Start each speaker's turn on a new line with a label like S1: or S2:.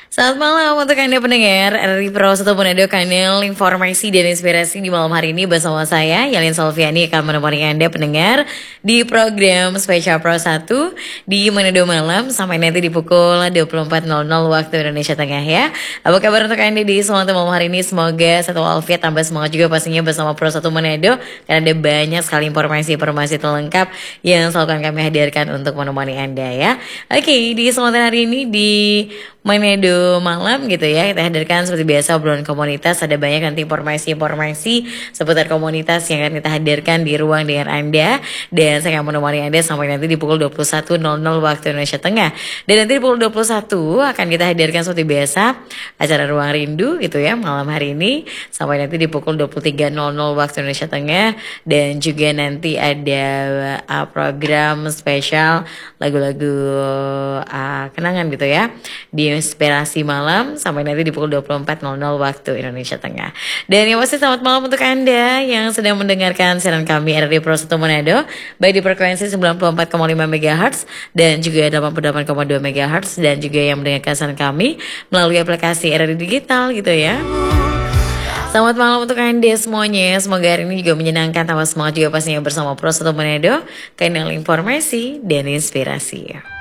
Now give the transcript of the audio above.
S1: Selamat malam untuk Anda pendengar RRI Pro 1 Manado, kanal informasi dan inspirasi di malam hari ini bersama saya Yalin Solviani akan menemani Anda pendengar di program Spesial Pro 1 di Manado malam sampai nanti di pukul 24.00 waktu Indonesia Tengah ya. Apa kabar untuk Anda di semangat malam hari ini? Semoga satu walafiat, tambah semangat juga pastinya bersama Pro 1 Manado karena ada banyak sekali informasi terlengkap yang selalu akan kami hadirkan untuk menemani Anda ya. Oke, di kesempatan hari ini di Manado malam gitu ya, kita hadirkan seperti biasa obrolan komunitas. Ada banyak nanti informasi seputar komunitas yang akan kita hadirkan di ruang dengan Anda. Dan saya akan menemani Anda sampai nanti di pukul 21.00 waktu Indonesia Tengah. Dan nanti di pukul 21 akan kita hadirkan seperti biasa acara Ruang Rindu gitu ya malam hari ini sampai nanti di pukul 23.00 waktu Indonesia Tengah. Dan juga nanti ada program spesial lagu-lagu kenangan gitu ya di Inspirasi Malam sampai nanti di pukul 24.00 waktu Indonesia Tengah. Dan yang pasti selamat malam untuk Anda yang sedang mendengarkan siaran kami RRI Pro 1 Manado baik di frekuensi 94,5 MHz dan juga 88,2 MHz dan juga yang mendengarkan siaran kami melalui aplikasi RRI Digital gitu ya. Selamat malam untuk Anda semuanya. Semoga hari ini juga menyenangkan, tambah semangat juga pastinya bersama Pro 1 Manado, kanal informasi dan inspirasi.